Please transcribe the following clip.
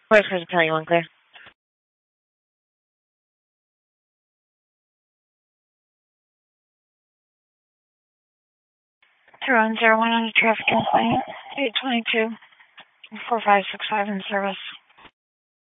Where's supposed to tell you one clear? Two on 01 on a traffic complaint, 822 4565 in service.